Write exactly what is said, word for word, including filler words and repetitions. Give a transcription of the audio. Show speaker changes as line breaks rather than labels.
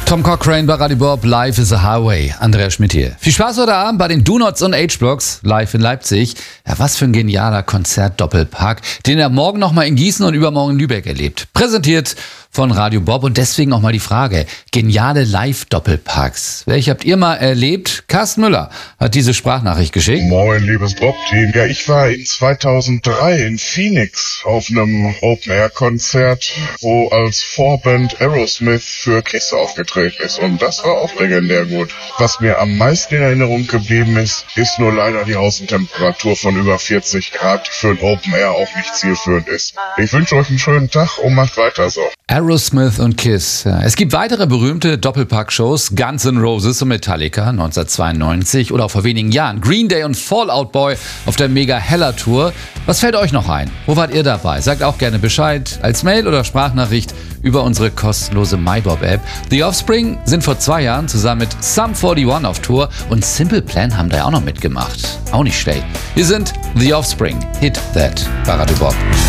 Tom Cochrane bei Radio Bob, Life is a Highway. Andrea Schmidt hier. Viel Spaß heute Abend bei den Do-Nots und H-Blocks live in Leipzig. Ja, was für ein genialer Konzert-Doppelpack, den er morgen nochmal in Gießen und übermorgen in Lübeck erlebt. Präsentiert von Radio Bob und deswegen nochmal die Frage, geniale Live-Doppelpacks. Welche habt ihr mal erlebt? Carsten Müller hat diese Sprachnachricht geschickt.
Moin, liebes Bob-Team. Ja, ich war in zweitausenddrei in Phoenix auf einem Open-Air-Konzert, wo als Vorband Aerosmith für Kiss aufgetreten ist. Und das war auch legendär gut. Was mir am meisten in Erinnerung geblieben ist, ist nur leider die Außentemperatur von über vierzig Grad, die für ein Open-Air auch nicht zielführend ist. Ich wünsche euch einen schönen Tag und macht weiter so.
Aerosmith und Kiss. Ja, es gibt weitere berühmte Doppelpack-Shows, Guns N' Roses und Metallica neunzehnhundertzweiundneunzig oder auch vor wenigen Jahren Green Day und Fall Out Boy auf der Mega Hella Tour. Was fällt euch noch ein? Wo wart ihr dabei? Sagt auch gerne Bescheid als Mail oder Sprachnachricht über unsere kostenlose MyBob-App. The Offspring sind vor zwei Jahren zusammen mit Sum einundvierzig auf Tour und Simple Plan haben da ja auch noch mitgemacht. Auch nicht schlecht. Wir sind The Offspring. Hit That bei Radio Bob.